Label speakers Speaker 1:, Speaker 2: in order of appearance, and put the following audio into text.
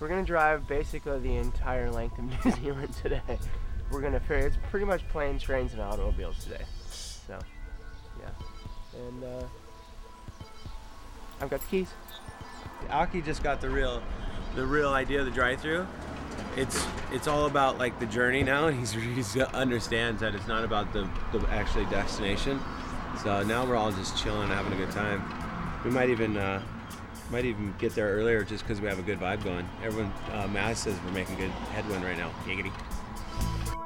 Speaker 1: we're gonna drive basically the entire length of New Zealand today. We're gonna ferry. It's pretty much planes, trains, and automobiles today. So, yeah. And I've got the keys.
Speaker 2: Aki just got the real idea of the drive-through. It's all about like the journey now, and he understands that it's not about the actually destination. So now we're all just chilling, having a good time. We might even get there earlier just because we have a good vibe going. Everyone, Matt says we're making good headwind right now. Giggity.